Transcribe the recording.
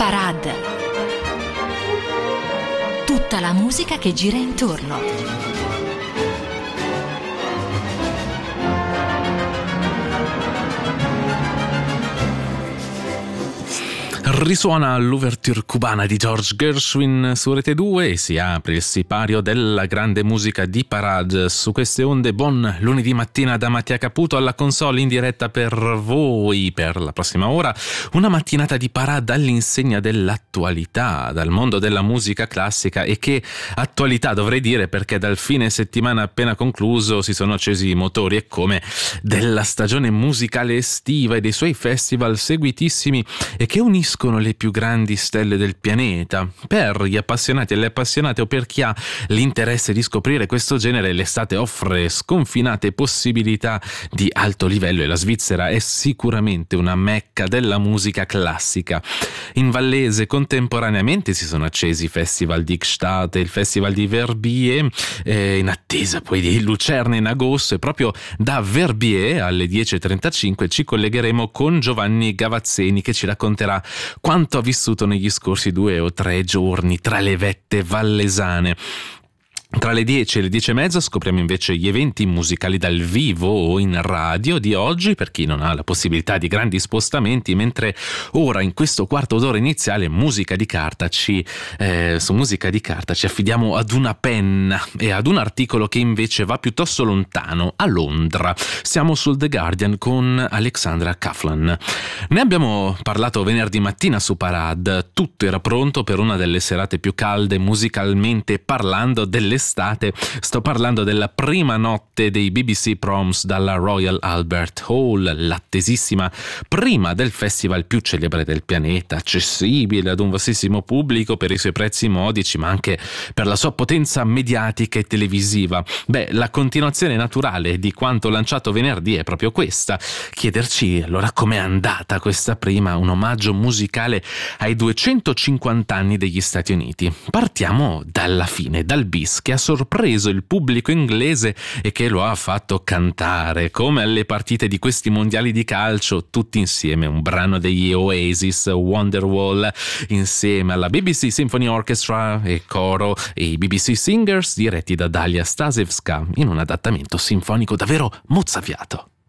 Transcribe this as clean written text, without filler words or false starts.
Parade. Tutta la musica che gira intorno. Risuona l'ouverture cubana di George Gershwin su Rete 2 e si apre il sipario della grande musica di Parade. Su queste onde, buon lunedì mattina da Mattia Caputo alla console in diretta per voi per la prossima ora. Una mattinata di Parade all'insegna dell'attualità, dal mondo della musica classica. E che attualità dovrei dire, perché dal fine settimana appena concluso si sono accesi i motori, e come, della stagione musicale estiva e dei suoi festival seguitissimi e che uniscono le più grandi stelle del pianeta. Per gli appassionati e le appassionate, o per chi ha l'interesse di scoprire questo genere, l'estate offre sconfinate possibilità di alto livello e la Svizzera è sicuramente una mecca della musica classica. In Vallese contemporaneamente si sono accesi i festival di Gstaad e il festival di Verbier, in attesa poi di Lucerna in agosto, e proprio da Verbier alle 10.35 ci collegheremo con Giovanni Gavazzeni, che ci racconterà quanto ha vissuto negli scorsi 2 o 3 giorni tra le vette vallesane. Tra le 10 e le 10:30 scopriamo invece gli eventi musicali dal vivo o in radio di oggi, per chi non ha la possibilità di grandi spostamenti, mentre ora in questo quarto d'ora iniziale su Musica di Carta ci affidiamo ad una penna e ad un articolo che invece va piuttosto lontano, a Londra. Siamo sul The Guardian con Alexandra Kaflan. Ne abbiamo parlato venerdì mattina su Parade. Tutto era pronto per una delle serate più calde musicalmente parlando dell'estate. Sto parlando della prima notte dei BBC Proms dalla Royal Albert Hall, l'attesissima prima del festival più celebre del pianeta, accessibile ad un vastissimo pubblico per i suoi prezzi modici, ma anche per la sua potenza mediatica e televisiva. La continuazione naturale di quanto lanciato venerdì è proprio questa: chiederci allora com'è andata questa prima, un omaggio musicale ai 250 anni degli Stati Uniti. Partiamo dalla fine, dal bis, che ha sorpreso il pubblico inglese e che lo ha fatto cantare come alle partite di questi mondiali di calcio, tutti insieme, un brano degli Oasis, Wonderwall, insieme alla BBC Symphony Orchestra e coro e i BBC Singers diretti da Dalia Stasevska in un adattamento sinfonico davvero mozzafiato.